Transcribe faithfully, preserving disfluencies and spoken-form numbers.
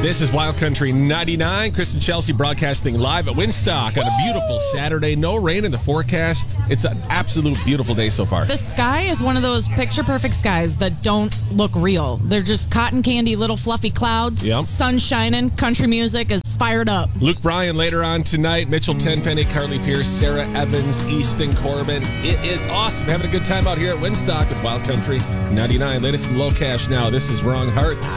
This is Wild Country ninety-nine. Chris and Chelsea broadcasting live at Winstock on a beautiful Saturday. No rain in the forecast. It's an absolute beautiful day so far. The sky is one of those picture-perfect skies that don't look real. They're just cotton candy, little fluffy clouds. Yep. Sun shining. Country music is fired up. Luke Bryan later on tonight. Mitchell Tenpenny, Carly Pierce, Sarah Evans, Easton Corbin. It is awesome. Having a good time out here at Winstock with Wild Country ninety-nine. Latest from Low Cash now. This is Wrong Hearts.